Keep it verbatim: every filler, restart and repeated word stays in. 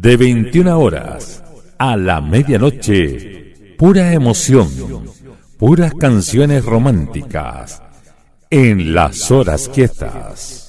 de veintiuna horas a la medianoche, pura emoción, puras canciones románticas en las horas quietas.